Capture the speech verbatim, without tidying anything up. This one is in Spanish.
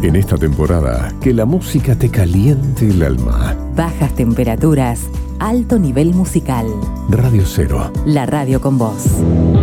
En esta temporada, que la música te caliente el alma. Bajas temperaturas, alto nivel musical. Radio Cero. La radio con vos.